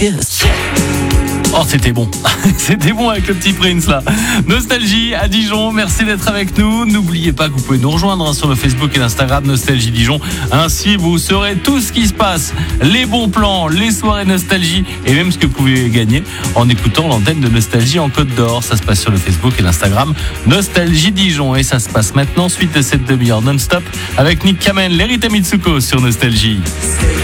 kiss. Oh, c'était bon. C'était bon avec le petit Prince là. Nostalgie à Dijon, merci d'être avec nous. N'oubliez pas que vous pouvez nous rejoindre sur le Facebook et l'Instagram Nostalgie Dijon. Ainsi, vous saurez tout ce qui se passe, les bons plans, les soirées Nostalgie et même ce que vous pouvez gagner en écoutant l'antenne de Nostalgie en Côte d'Or. Ça se passe sur le Facebook et l'Instagram Nostalgie Dijon. Et ça se passe maintenant, suite de cette demi-heure non-stop avec Nick Kamen, Lerita Mitsuko sur Nostalgie.